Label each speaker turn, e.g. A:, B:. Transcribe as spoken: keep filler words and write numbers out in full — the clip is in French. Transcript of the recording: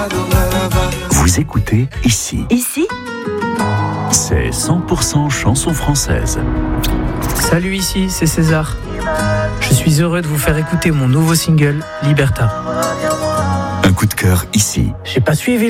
A: Vous écoutez ici.
B: Ici,
A: C'est cent pour cent chanson française.
C: Salut, ici, c'est César. Je suis heureux de vous faire écouter mon nouveau single, Liberta.
A: Un coup de cœur ici.
C: J'ai pas suivi